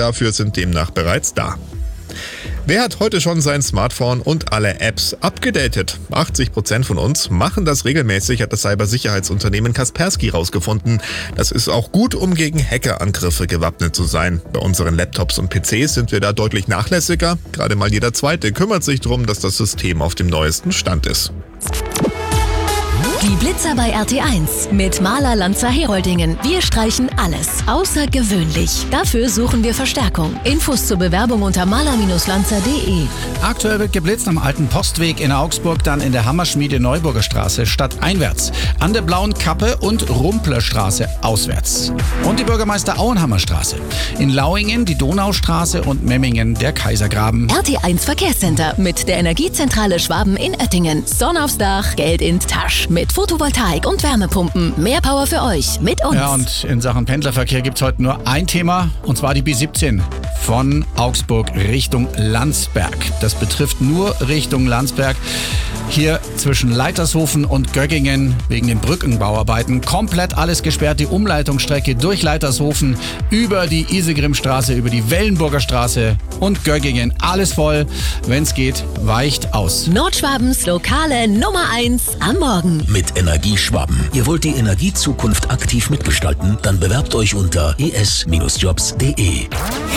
dafür sind demnach bereits da. Wer hat heute schon sein Smartphone und alle Apps abgedatet? 80% von uns machen das regelmäßig, hat das Cybersicherheitsunternehmen Kaspersky rausgefunden. Das ist auch gut, um gegen Hackerangriffe gewappnet zu sein. Bei unseren Laptops und PCs sind wir da deutlich nachlässiger. Gerade mal jeder Zweite kümmert sich darum, dass das System auf dem neuesten Stand ist. Die Blitzer bei RT1 mit Maler Lanzer Heroldingen. Wir streichen alles außergewöhnlich. Dafür suchen wir Verstärkung. Infos zur Bewerbung unter maler-lanzer.de. Aktuell wird geblitzt am Alten Postweg in Augsburg, dann in der Hammerschmiede Neuburger Straße stadteinwärts, an der Blauen Kappe und Rumplerstraße auswärts. Und die Bürgermeister Auenhammer Straße. In Lauingen die Donaustraße und Memmingen der Kaisergraben. RT1 Verkehrscenter mit der Energiezentrale Schwaben in Oettingen. Sonne aufs Dach, Geld in Tasch. Mit Photovoltaik und Wärmepumpen. Mehr Power für euch mit uns. Ja, und in Sachen Pendlerverkehr gibt es heute nur ein Thema, und zwar die B17 von Augsburg Richtung Landsberg. Das betrifft nur Richtung Landsberg. Hier zwischen Leitershofen und Göggingen wegen den Brückenbauarbeiten komplett alles gesperrt. Die Umleitungsstrecke durch Leitershofen über die Isegrimstraße, über die Wellenburger Straße und Göggingen. Alles voll. Wenn es geht, weicht aus. Nordschwabens lokale Nummer 1 am Morgen. Mit Energieschwaben. Ihr wollt die Energiezukunft aktiv mitgestalten? Dann bewerbt euch unter es-jobs.de.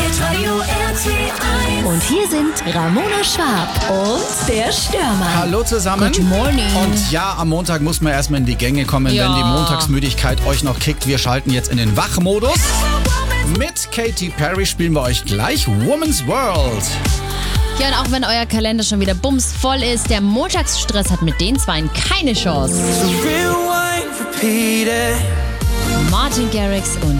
Und hier sind Ramona Schwab und der Stürmer. Hallo zusammen. Good morning. Und ja, am Montag muss man erstmal in die Gänge kommen, Ja. wenn die Montagsmüdigkeit euch noch kickt. Wir schalten jetzt in den Wachmodus. Mit Katy Perry spielen wir euch gleich Woman's World. Ja, und auch wenn euer Kalender schon wieder bumsvoll ist, der Montagsstress hat mit den Zweien keine Chance. Martin Garrix und